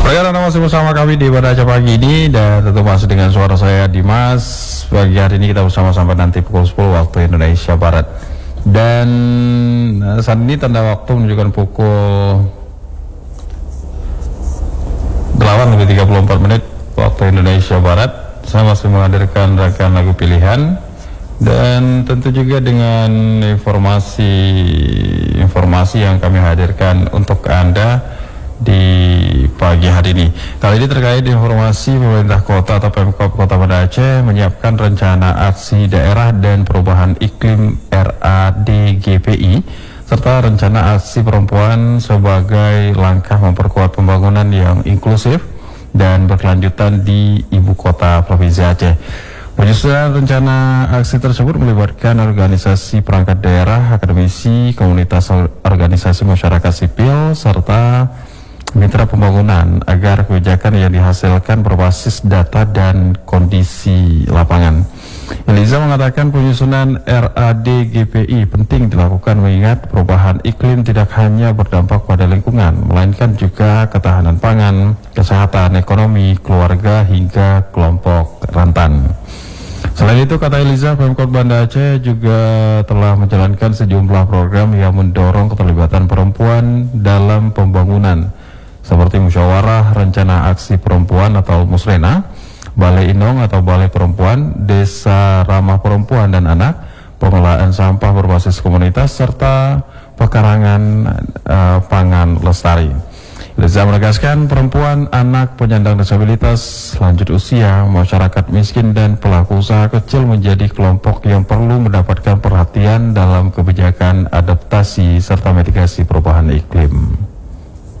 Baiklah, Anda masih bersama kami di Pada Aceh Pagi ini, dan tentu masih dengan suara saya Dimas. Pagi hari ini kita bersama sampai nanti pukul 10 waktu Indonesia Barat. Dan saat ini tanda waktu menunjukkan pukul 8:34 waktu Indonesia Barat. Saya masih menghadirkan rangkaian lagu pilihan dan tentu juga dengan informasi yang kami hadirkan untuk Anda di pagi hari ini. Kali ini terkait informasi pemerintah kota atau Pemkab Kota Banda Aceh menyiapkan rencana aksi daerah dan perubahan iklim RADGPI serta rencana aksi perempuan sebagai langkah memperkuat pembangunan yang inklusif dan berkelanjutan di ibu kota Provinsi Aceh. Penyusunan rencana aksi tersebut melibatkan organisasi perangkat daerah, akademisi, komunitas organisasi masyarakat sipil, serta mitra pembangunan agar kebijakan yang dihasilkan berbasis data dan kondisi lapangan. Eliza mengatakan penyusunan RADGPI penting dilakukan mengingat perubahan iklim tidak hanya berdampak pada lingkungan, melainkan juga ketahanan pangan, kesehatan, ekonomi, keluarga, hingga kelompok rentan. Selain itu, kata Eliza, Pemkot Banda Aceh juga telah menjalankan sejumlah program yang mendorong keterlibatan perempuan dalam pembangunan, seperti musyawarah rencana aksi perempuan atau musrena, balai inong atau balai perempuan, desa ramah perempuan dan anak, pengelolaan sampah berbasis komunitas, serta pekarangan pangan lestari. Eliza menegaskan perempuan, anak, penyandang disabilitas, lanjut usia, masyarakat miskin, dan pelaku usaha kecil menjadi kelompok yang perlu mendapatkan perhatian dalam kebijakan adaptasi serta mitigasi perubahan iklim.